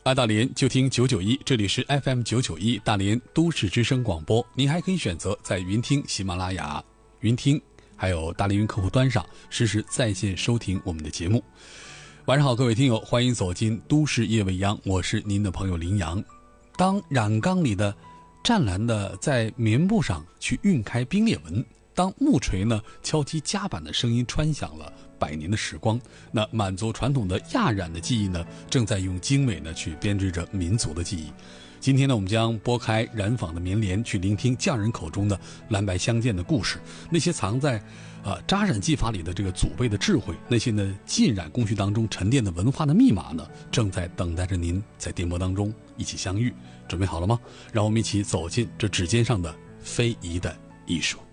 爱大连就听991，这里是 FM 991大连都市之声广播。您还可以选择在云听、喜马拉雅、云听还有大连云客户端上实时在线收听我们的节目。晚上好，各位听友，欢迎走进都市夜未央，我是您的朋友林阳。当染缸里的湛蓝的在棉布上去晕开冰裂纹，当木锤呢敲击夹板的声音穿响了100年的时光，那满族传统的亚染的技艺呢，正在用精美呢去编织着民族的记忆。今天呢，我们将拨开染坊的棉帘，去聆听匠人口中的蓝白相间的故事，那些藏在扎染技法里的这个祖辈的智慧，那些呢浸染工序当中沉淀的文化的密码呢，正在等待着您在电波当中一起相遇。准备好了吗？让我们一起走进这指尖上的非遗的艺术。